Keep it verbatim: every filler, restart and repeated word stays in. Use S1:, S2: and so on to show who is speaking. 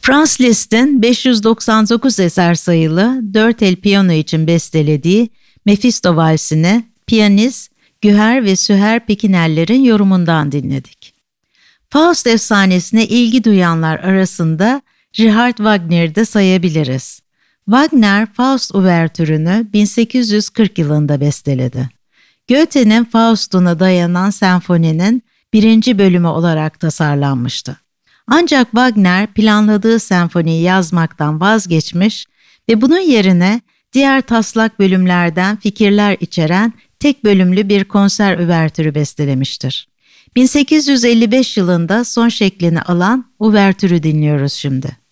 S1: Franz Liszt'in beş yüz doksan dokuz eser sayılı dört el piyano için bestelediği Mephisto Valsi'ni piyanist Güher ve Süher Pekinerler'in yorumundan dinledik. Faust efsanesine ilgi duyanlar arasında Richard Wagner'i de sayabiliriz. Wagner, Faust uvertürünü bin sekiz yüz kırk yılında besteledi. Goethe'nin Faust'una dayanan senfoninin birinci bölümü olarak tasarlanmıştı. Ancak Wagner planladığı senfoniyi yazmaktan vazgeçmiş ve bunun yerine diğer taslak bölümlerden fikirler içeren tek bölümlü bir konser üvertürü bestelemiştir. bin sekiz yüz elli beş yılında son şeklini alan üvertürü dinliyoruz şimdi.